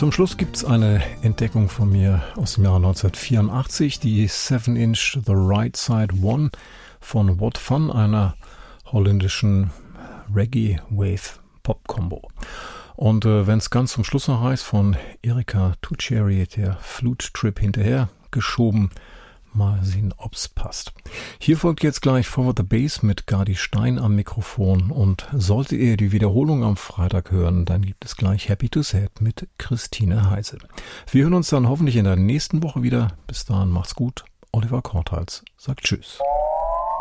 Zum Schluss gibt's eine Entdeckung von mir aus dem Jahre 1984, die 7-Inch The Right Side One von What Fun, einer holländischen Reggae-Wave-Pop-Combo. Und wenn es ganz zum Schluss noch heißt, von Erika Tucheri, der Flute-Trip hinterher geschoben, mal sehen, ob's passt. Hier folgt jetzt gleich Forward the Bass mit Gardi Stein am Mikrofon, und solltet ihr die Wiederholung am Freitag hören, dann gibt es gleich Happy to Sad mit Christine Heise. Wir hören uns dann hoffentlich in der nächsten Woche wieder. Bis dahin macht's gut. Oliver Korthals sagt Tschüss.